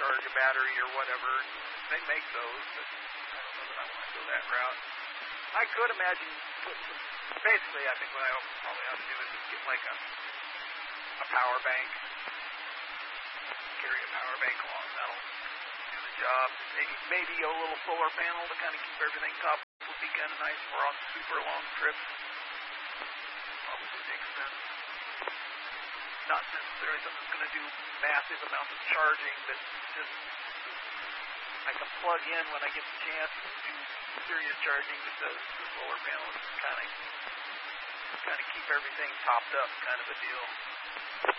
charge a battery or whatever. They make those, but I don't know that I want to go that route. I could imagine putting some, basically I think what I probably ought to do is just get like a power bank, carry a power bank along, that'll do the job. Maybe a little solar panel to kind of keep everything top would be kind of nice for on super long trips. Probably makes sense. Not necessarily something that's going to do massive amounts of charging, but just I can plug in when I get the chance and do serious charging because the solar panel is kind of keep everything topped up kind of a deal.